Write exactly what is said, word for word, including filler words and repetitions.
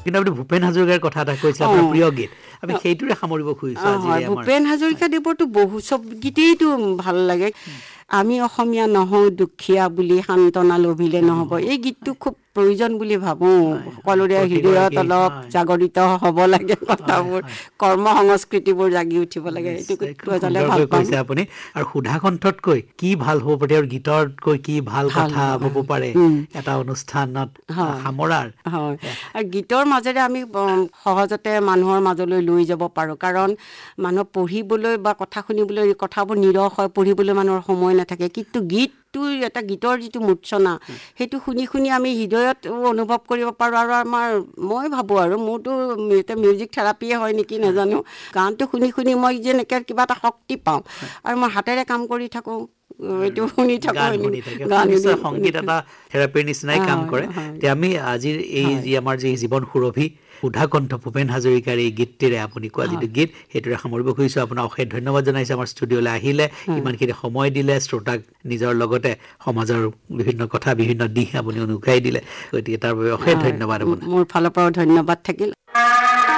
কিন্তু আপুনি ভূপেন হাজৰিকাৰ কথা এটা কৈছে আপোনাৰ প্ৰিয় গীত আমি সেইটোৰে সামৰিব খুজিছো আজি আমাৰ ভূপেন হাজৰিকা দেৱৰতো বহু চব গীতেইতো ভাল লাগে আমি অসমীয়া নহওঁ দুখীয়া বুলি সান্তনা লভিলে নহ'ব এই গীতটো খুব প্ৰয়োজন বুলি ভাবো সকলোৰে হৃদয়ত অলপ জাগৰিত হ'ব লাগে কথাবোৰ কৰ্ম সংস্কৃতিবোৰ জাগি উঠিব লাগে এইটো গজলে ভাল কৈছে আপুনি আৰু সুধা কণ্ঠতকৈ কি ভাল হ'ব পাৰে আৰু গীততকৈ কি ভাল কথা হ'ব পাৰে এটা অনুষ্ঠানত সামৰাৰ হয় আৰু গীতৰ মাজেৰে আমি সহজতে মানুহৰ মাজলৈ লৈ যাব পাৰো কাৰণ মানুহ পঢ়িবলৈ বা কথা শুনিবলৈ কথাবোৰ নিৰস হয় পঢ়িবলৈ মানুহৰ সময় নাথাকে কিন্তু গীতটো এটা গীতৰ যিটো মূৰ্ছনা সেইটো শুনি শুনি আমি হৃদয়ত অনুভৱ কৰিব পাৰোঁ আৰু আমাৰ মই ভাবোঁ আৰু মোৰতো এটা মিউজিক থেৰাপিয়ে হয় নেকি নাজানো গানটো শুনি শুনি মই যেনেকৈ কিবা এটা শক্তি পাওঁ আৰু মই হাতেৰে কাম কৰি থাকোঁ এইটো শুনি থাকোঁ গান সংগীত এটা থেৰাপিৰ নিচিনাই কাম কৰে এতিয়া আমি আজিৰ এই যি আমাৰ যি জীৱন সুৰভি সুধা কণ্ঠ ভূপেন হাজৰিকাৰ এই গীতটিৰে আপুনি কোৱা যিটো গীত সেইটোৰে সামৰিব খুজিছোঁ আপোনাক অশেষ ধন্যবাদ জনাইছোঁ আমাৰ ষ্টুডিঅ'লৈ আহিলে ইমানখিনি সময় দিলে শ্ৰোতাক নিজৰ লগতে সমাজৰ বিভিন্ন কথা বিভিন্ন দিশ আপুনি অনুঘাই দিলে গতিকে তাৰ বাবে অশেষ ধন্যবাদ মোৰ ফালৰ পৰাও ধন্যবাদ থাকিল